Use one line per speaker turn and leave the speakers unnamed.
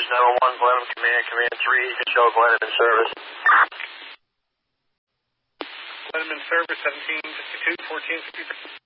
7-1, Glenham Command, Command 3, you can show Glenham in service.
Glenham in service, 1752, 1453.